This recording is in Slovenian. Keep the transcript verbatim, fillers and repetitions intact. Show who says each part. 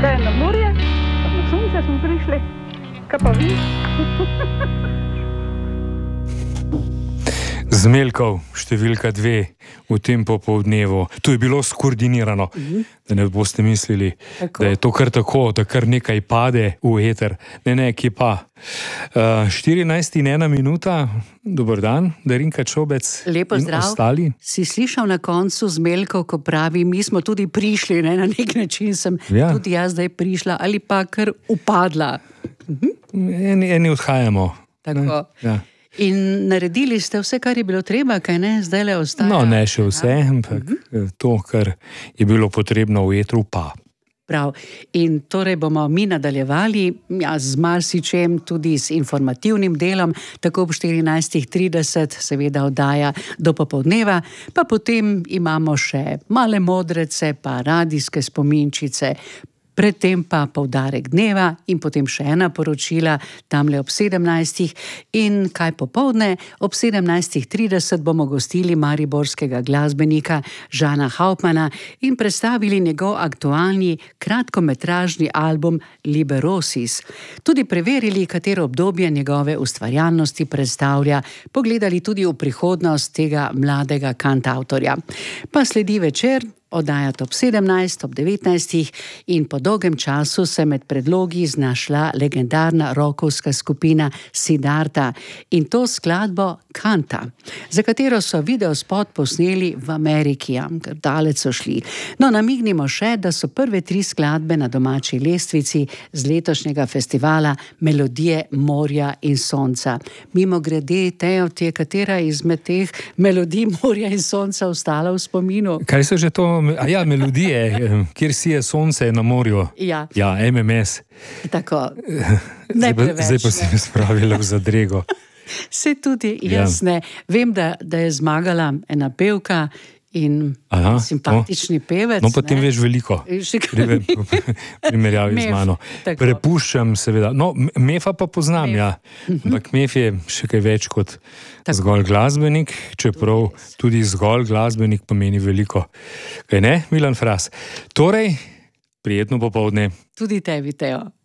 Speaker 1: še na morje, pa na sonce smo prišli. Kaj pa vi?
Speaker 2: Zmeljkov, številka dve v tem popoldnevu. To je bilo skoordinirano, mm-hmm. da ne boste mislili, tako. Da je to kar tako, da kar nekaj pade v eter. Ne, ne, ki pa. Uh, štirinajst in ena minuta, dober dan, Darinka Čobec.
Speaker 3: Lepo
Speaker 2: in
Speaker 3: zdrav.
Speaker 2: Ostali.
Speaker 3: Si slišal na koncu Zmeljkov, ko pravi, mi smo tudi prišli, ne? Na nek način sem ja. Tudi jaz zdaj prišla ali pa kar upadla.
Speaker 2: Mhm. Eni, eni odhajamo.
Speaker 3: Tako.
Speaker 2: Ja.
Speaker 3: In naredili ste vse, kar je bilo treba, kaj ne, zdaj le ostaja.
Speaker 2: No, ne še vse, ampak uh-huh. to, kar je bilo potrebno v etru, pa.
Speaker 3: Prav. In torej bomo mi nadaljevali ja, z marsičem, tudi s informativnim delom, tako ob štirinajst trideset, seveda oddaja do popoldneva, pa potem imamo še male modrece, pa radijske spominčice, predtem pa poudarek dneva in potem še ena poročila, tamle ob sedemnajstih in kaj popoldne, ob sedemnajst trideset bomo gostili mariborskega glasbenika Žana Hauptmana in predstavili njegov aktualni kratkometražni album Liberosis. Tudi preverili, katero obdobje njegove ustvarjalnosti predstavlja, pogledali tudi v prihodnost tega mladega kantavtorja. Pa sledi večer, oddajati ob sedemnajst, ob devetnajstih in po dolgem času se med predlogi znašla legendarna rockovska skupina Siddharta in to skladbo Kanta, za katero so videospot posneli v Ameriki, ker daleč so šli. No, namignimo še, da so prve tri skladbe na domači lestvici z letošnjega festivala Melodije morja in sonca. Mimo grede, Tejo, ti je katera izmed teh melodij morja in sonca ostala v spominu?
Speaker 2: Kaj so že to? A ja, melodije, kjer si je sonce na morju.
Speaker 3: Ja.
Speaker 2: Ja, M M S.
Speaker 3: Tako, ne
Speaker 2: zdaj,
Speaker 3: preveč.
Speaker 2: Zdaj pa si me spravila v zadrego.
Speaker 3: Se tudi jaz ja. Ne. Vem, da, da je zmagala ena pevka in aha, simpatični
Speaker 2: no,
Speaker 3: pevec.
Speaker 2: No, potem ne? Veš veliko. Pri primerjavi z mano. Tako. Prepuščam seveda. No, Mefa pa poznam, Mef. Ja. Ampak Mef je še kaj več kot tako. Zgolj glasbenik, čeprav tudi, tudi zgolj glasbenik pomeni veliko. Kaj ne, Milan Fras? Torej, prijetno popoldne.
Speaker 3: Tudi tebi, Teo.